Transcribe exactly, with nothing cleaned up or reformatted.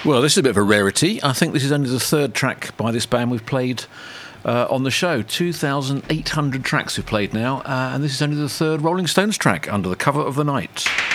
Well, this is a bit of a rarity. I think this is only the third track by this band we've played uh, on the show. two thousand eight hundred tracks we've played now, uh, and this is only the third Rolling Stones track, Under the Cover of the Night.